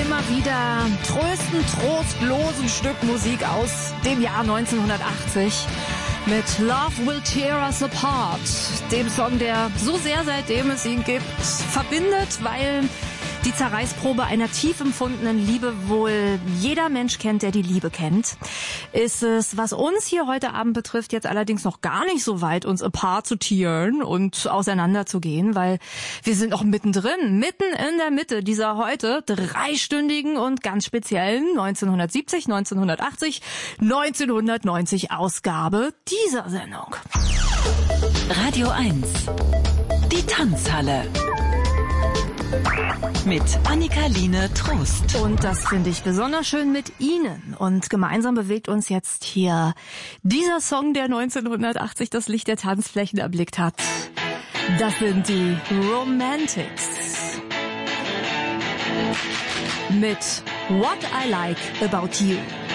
immer wieder tröstend, trostlosen Stück Musik aus dem Jahr 1980 mit Love Will Tear Us Apart, dem Song, der so sehr, seitdem es ihn gibt, verbindet, weil die Zerreißprobe einer tief empfundenen Liebe wohl jeder Mensch kennt, der die Liebe kennt. Ist es, was uns hier heute Abend betrifft, jetzt allerdings noch gar nicht so weit, uns apart zu tearen und auseinanderzugehen, weil wir sind noch mittendrin, mitten in der Mitte dieser heute dreistündigen und ganz speziellen 1970, 1980, 1990 Ausgabe dieser Sendung. Radio 1, die Tanzhalle. Mit Annika-Line Trost. Und das finde ich besonders schön mit Ihnen. Und gemeinsam bewegt uns jetzt hier dieser Song, der 1980 das Licht der Tanzflächen erblickt hat. Das sind die Romantics. Mit What I Like About You.